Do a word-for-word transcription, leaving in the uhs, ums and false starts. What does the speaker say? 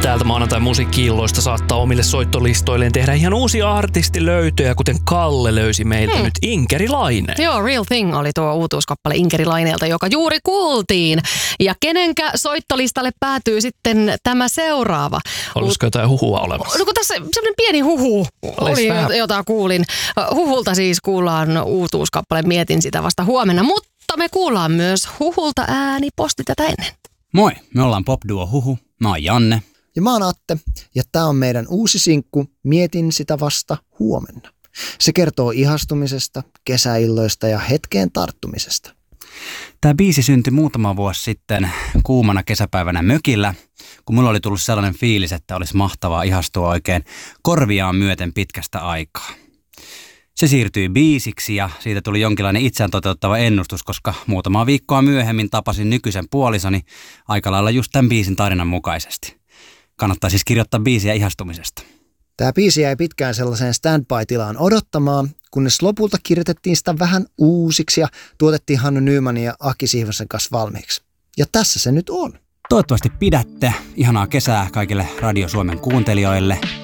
Täältä maanantai musiikki-illoista saattaa omille soittolistoilleen tehdä ihan uusia artistilöytöjä, kuten Kalle löysi meiltä hmm. nyt Inkerilainen. Joo, Real Thing oli tuo uutuuskappale Inkerilaineelta, joka juuri kuultiin. Ja kenenkä soittolistalle päätyy sitten tämä seuraava? Olisiko jotain huhua olemassa? No kun tässä semmoinen pieni huhu oli, vähän... jota kuulin. Huhulta siis kuullaan uutuuskappale, mietin sitä vasta huomenna, mutta me kuullaan myös Huhulta ääni posti tätä ennen. Moi, me ollaan popduo Huhu, mä oon Janne. Ja mä oon Atte, ja tää on meidän uusi sinkku Mietin sitä vasta huomenna. Se kertoo ihastumisesta, kesäilloista ja hetkeen tarttumisesta. Tämä biisi syntyi muutama vuosi sitten kuumana kesäpäivänä mökillä, kun mulla oli tullut sellainen fiilis, että olisi mahtavaa ihastua oikein korviaan myöten pitkästä aikaa. Se siirtyi biisiksi ja siitä tuli jonkinlainen itseään toteuttava ennustus, koska muutamaa viikkoa myöhemmin tapasin nykyisen puolisoni aika lailla just tämän biisin tarinan mukaisesti. Kannattaa siis kirjoittaa biisiä ihastumisesta. Tämä biisi jäi pitkään sellaiseen standby-tilaan odottamaan, kunnes lopulta kirjoitettiin sitä vähän uusiksi ja tuotettiin Hannu Nymanin ja Aki Sihvosen kanssa valmiiksi. Ja tässä se nyt on. Toivottavasti pidätte. Ihanaa kesää kaikille Radio Suomen kuuntelijoille.